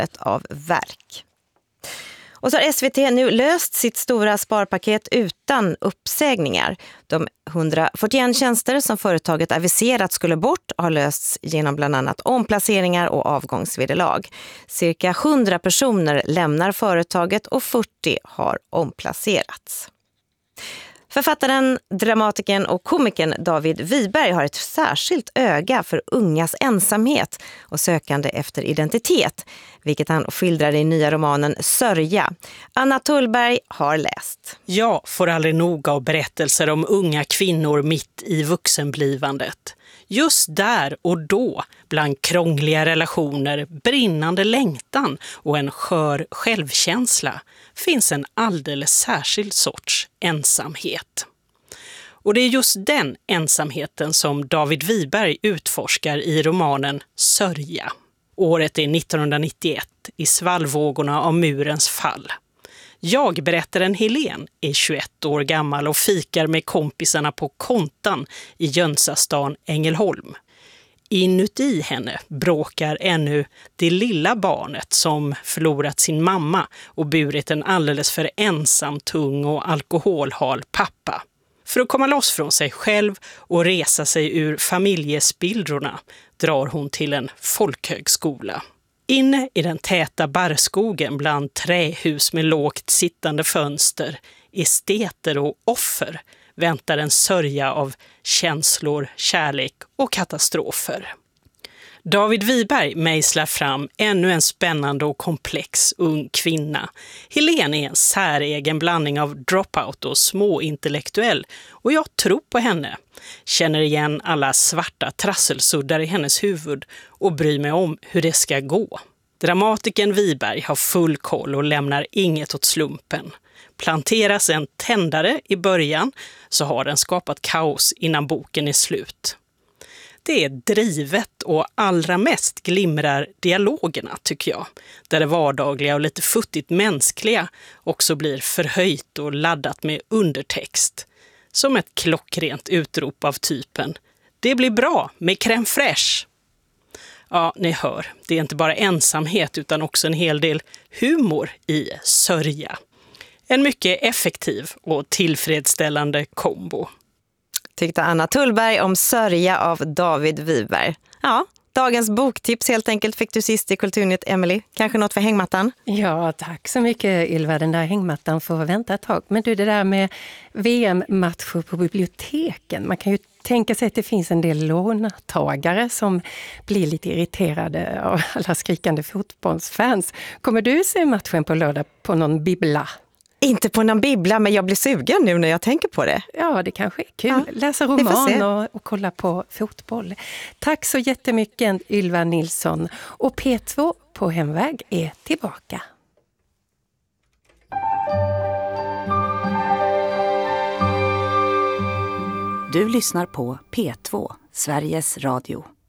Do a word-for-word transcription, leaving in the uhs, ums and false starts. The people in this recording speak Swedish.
valet av verk. Och så har S V T nu löst sitt stora sparpaket utan uppsägningar. De hundrafyrtioen tjänster som företaget aviserat skulle bort har lösts genom bland annat omplaceringar och avgångsvederlag. Cirka hundra personer lämnar företaget och fyrtio har omplacerats. Författaren, dramatikern och komikern David Wiberg har ett särskilt öga för ungas ensamhet och sökande efter identitet, vilket han skildrar i nya romanen Sörja. Anna Tullberg har läst. Jag får aldrig nog av berättelser om unga kvinnor mitt i vuxenblivandet. Just där och då, bland krångliga relationer, brinnande längtan och en skör självkänsla, finns en alldeles särskild sorts ensamhet. Och det är just den ensamheten som David Wiberg utforskar i romanen Sörja. Året är nittonhundranittioett, i svallvågorna av murens fall. Jag, berättaren Helen, är tjugoett år gammal och fikar med kompisarna på Kontan i Jönsastan Ängelholm. Inuti henne bråkar ännu det lilla barnet som förlorat sin mamma och burit en alldeles för ensam, tung och alkoholhal pappa. För att komma loss från sig själv och resa sig ur familjespillrorna drar hon till en folkhögskola. Inne i den täta barrskogen bland trähus med lågt sittande fönster, esteter och offer väntar en sörja av känslor, kärlek och katastrofer. David Wiberg mejslar fram ännu en spännande och komplex ung kvinna. Helen är en säregen blandning av dropout och småintellektuell och jag tror på henne. Känner igen alla svarta trasselsuddar i hennes huvud och bryr mig om hur det ska gå. Dramatikern Wiberg har full koll och lämnar inget åt slumpen. Planteras en tändare i början så har den skapat kaos innan boken är slut. Det är drivet och allra mest glimrar dialogerna, tycker jag. Där det vardagliga och lite futtigt mänskliga också blir förhöjt och laddat med undertext. Som ett klockrent utrop av typen: det blir bra med crème fraîche. Ja, ni hör, det är inte bara ensamhet utan också en hel del humor i Sörja. En mycket effektiv och tillfredsställande kombo. Tyckte Anna Tullberg om Sörja av David Wiberg. Ja, dagens boktips helt enkelt fick du sist i Kulturnytt, Emily. Kanske något för hängmattan? Ja, tack så mycket Ylva. Den där hängmattan får vänta ett tag. Men du, det där med V M-matcher på biblioteken. Man kan ju tänka sig att det finns en del låntagare som blir lite irriterade av alla skrikande fotbollsfans. Kommer du se matchen på lördag på någon bibbla? Inte på någon bibbla, men jag blir sugen nu när jag tänker på det. Ja, det kanske är kul. Ja, läsa roman och, och kolla på fotboll. Tack så jättemycket Ylva Nilsson. Och P två på hemväg är tillbaka. Du lyssnar på P två, Sveriges Radio.